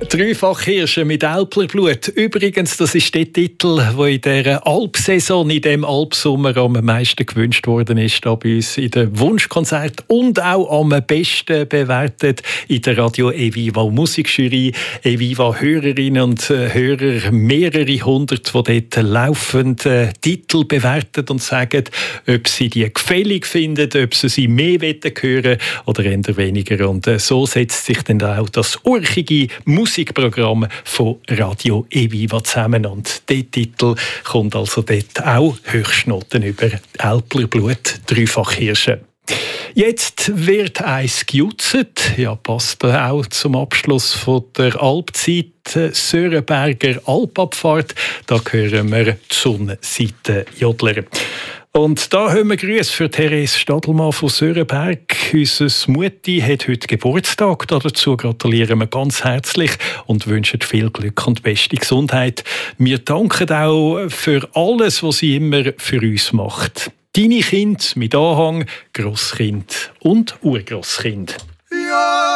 Dreifach-Hirsche mit Älplerblut. Übrigens, das ist der Titel, der in dieser Alpsaison, in diesem Alpsommer am meisten gewünscht worden ist, da bei uns in den Wunschkonzert und auch am besten bewertet in der Radio Eviva Musikjury. Eviva Hörerinnen und Hörer, mehrere hundert, die dort laufend Titel bewerten und sagen, ob sie die gefällig finden, ob sie mehr hören oder eher weniger. Und so setzt sich dann auch das urchige Musikprogramm von Radio Eviva zusammen. Und der Titel kommt also dort auch Höchstnoten über Älplerblut, Dreifach-Hirsche. Jetzt wird eins gejutzt. Ja, passt auch zum Abschluss von der Alpzeit. Sörenberger Alpabfahrt. Da hören wir die Sonnenseiten-Jodler. Und da haben wir Grüße für Therese Stadelmann von Sörenberg. Unser Mutti hat heute Geburtstag. Dazu gratulieren wir ganz herzlich und wünschen viel Glück und beste Gesundheit. Wir danken auch für alles, was sie immer für uns macht. Deine Kinder mit Anhang, Grosskind und Urgrosskind. Ja.